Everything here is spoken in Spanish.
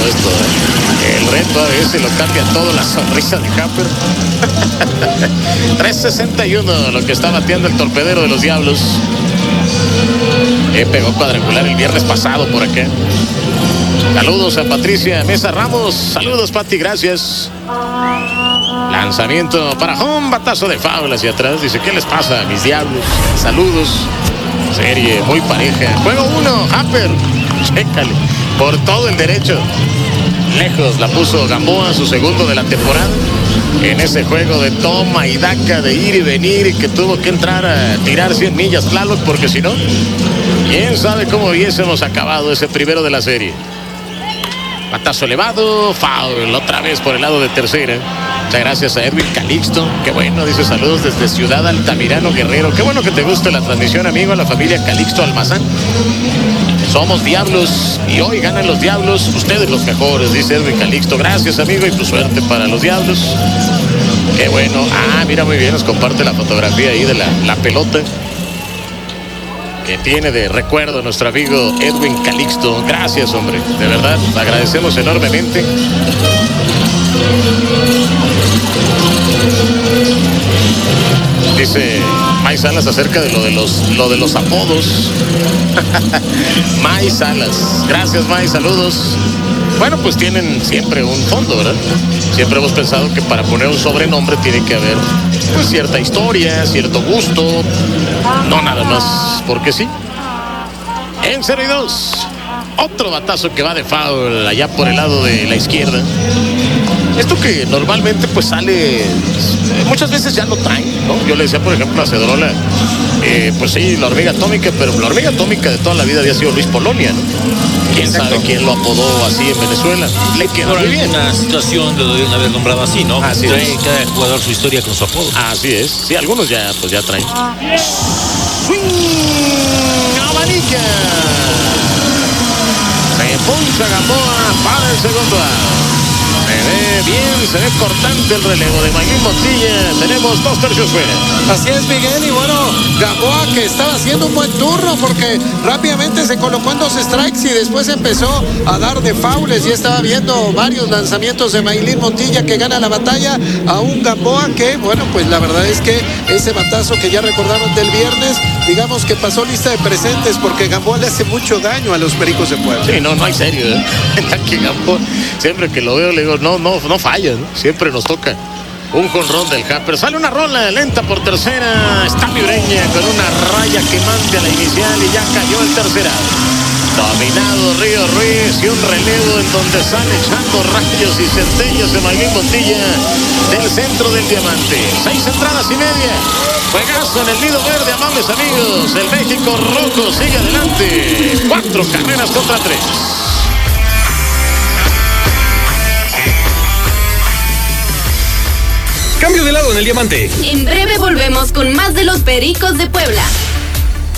esto, ¿eh? El reto a veces lo cambia todo, la sonrisa de Harper. 361 lo que está bateando el torpedero de los Diablos. Pegó cuadrangular el viernes pasado por acá. Saludos a Patricia Mesa Ramos. Saludos, Pati, gracias. Lanzamiento para home, batazo de foul hacia atrás. Dice, ¿qué les pasa a mis Diablos? Saludos. Serie muy pareja. Juego 1, Harper. Chécale. Por todo el derecho. Lejos la puso Gamboa, su segundo de la temporada. En ese juego de toma y daca, de ir y venir, y que tuvo que entrar a tirar 100 millas Tlaloc, porque si no, quién sabe cómo hubiésemos acabado ese primero de la serie. Batazo elevado, foul, otra vez por el lado de tercera. Muchas gracias a Edwin Calixto. Qué bueno, dice, saludos desde Ciudad Altamirano, Guerrero. Qué bueno que te guste la transmisión, amigo, a la familia Calixto Almazán. Somos Diablos y hoy ganan los Diablos. Ustedes los mejores, dice Edwin Calixto. Gracias, amigo, y tu suerte para los Diablos. Qué bueno. Ah, mira, muy bien, nos comparte la fotografía ahí de la pelota que tiene de recuerdo nuestro amigo Edwin Calixto. Gracias, hombre, de verdad, agradecemos enormemente. Dice May Salas acerca de lo de los apodos. May Salas, gracias, May, saludos. Bueno, pues tienen siempre un fondo, ¿verdad? Siempre hemos pensado que para poner un sobrenombre tiene que haber pues cierta historia, cierto gusto, no nada más porque sí. En 0-2, otro batazo que va de foul allá por el lado de la izquierda. Esto que normalmente pues sale, muchas veces ya lo traen, ¿no? Yo le decía, por ejemplo, a Cedrola, pues sí, la hormiga atómica, pero la hormiga atómica de toda la vida había sido Luis Polonia, ¿no? ¿Quién sabe quién lo apodó así en Venezuela? Le quedó muy bien. Una situación lo debieron haber nombrado así, ¿no? Así trae es. cada jugador su historia con su apodo. Así es. Sí, algunos ya, pues ya traen. Swing, amarilla. Se puncha Gamboa para el segundo out. Se ve bien, se ve cortante el relevo de Mayín Montilla. Tenemos 2 tercios fuera. Así es, Miguel, y bueno, Gamboa que estaba haciendo un buen turno porque rápidamente se colocó en 2 strikes y después empezó a dar de faules. Y estaba viendo varios lanzamientos de Mayín Montilla que gana la batalla a un Gamboa que, bueno, pues la verdad es que ese batazo que ya recordaron del viernes, digamos que pasó lista de presentes porque Gamboa le hace mucho daño a los Pericos de Puebla. Sí, no hay serio, ¿eh? Aquí Gamboa, siempre que lo veo le digo, no falla, ¿no? Siempre nos toca un jonrón del Harper. Sale una rola lenta por tercera. Está Ureña con una raya que mande a la inicial y ya cayó el tercera. Dominado Río Ruiz y un relevo en donde sale echando rayos y centellas de Mayín Montilla del centro del diamante. 6 entradas y media. Juegazo en el nido verde, amables amigos. El México rojo sigue adelante. 4 carreras contra 3. Cambio de lado en el diamante. En breve volvemos con más de los Pericos de Puebla.